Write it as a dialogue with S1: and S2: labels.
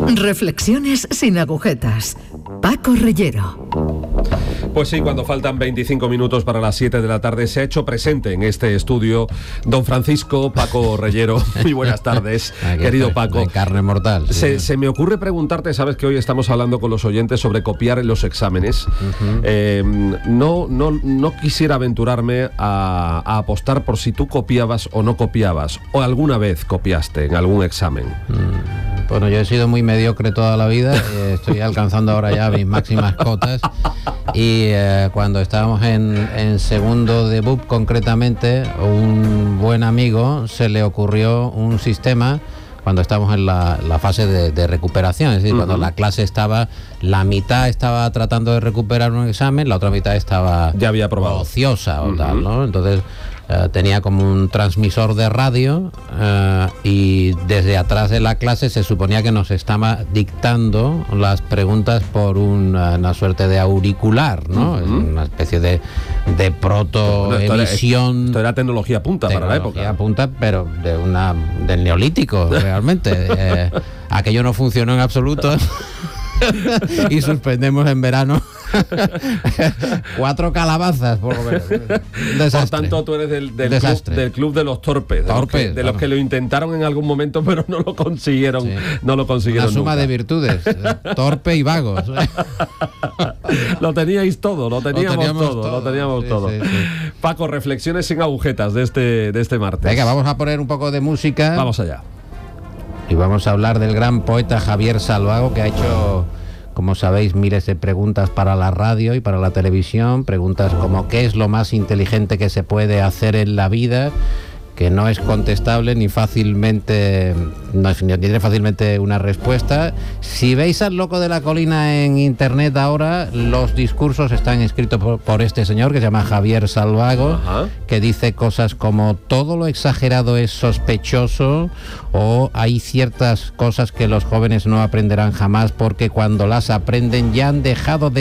S1: Reflexiones sin agujetas. Paco Reyero.
S2: Pues sí, cuando faltan 25 minutos para las 7 de la tarde se ha hecho presente en este estudio don Francisco Paco Reyero. Muy buenas tardes, querido Paco.
S3: De carne mortal. Sí.
S2: Se me ocurre preguntarte, sabes que hoy estamos hablando con los oyentes sobre copiar en los exámenes. No quisiera aventurarme a apostar por si tú copiabas o no copiabas, o alguna vez copiaste en algún examen.
S3: Bueno, yo he sido muy mediocre toda la vida, estoy alcanzando ahora ya mis máximas cotas y cuando estábamos en segundo de BUP concretamente, un buen amigo se le ocurrió un sistema cuando estábamos en la fase de recuperación, es decir, cuando la clase estaba, la mitad estaba tratando de recuperar un examen, la otra mitad estaba
S2: ya había aprobado,
S3: ociosa o tal, ¿no? Entonces tenía como un transmisor de radio y desde atrás de la clase se suponía que nos estaba dictando las preguntas por una suerte de auricular, ¿no? Es una especie de protoemisión.
S2: Esto era tecnología punta para la época. Tecnología
S3: punta, pero del neolítico, realmente. Aquello no funcionó en absoluto. Y suspendemos en verano 4 calabazas por lo menos.
S2: Por tanto, tú eres del club de los torpes, de los que lo intentaron en algún momento pero no lo consiguieron. Sí. No lo consiguieron.
S3: Una suma
S2: nunca
S3: de virtudes, torpe y vagos.
S2: Lo teníais todo, lo teníamos todo. Sí. Paco, reflexiones sin agujetas de este martes.
S3: Venga, vamos a poner un poco de música.
S2: Vamos allá.
S3: Y vamos a hablar del gran poeta Javier Salvago, que ha hecho, como sabéis, miles de preguntas para la radio y para la televisión. Preguntas como ¿qué es lo más inteligente que se puede hacer en la vida? Que no es contestable ni fácilmente, no tiene fácilmente una respuesta. Si veis al loco de la colina en internet ahora, los discursos están escritos por este señor que se llama Javier Salvago, que dice cosas como todo lo exagerado es sospechoso, o hay ciertas cosas que los jóvenes no aprenderán jamás porque cuando las aprenden ya han dejado de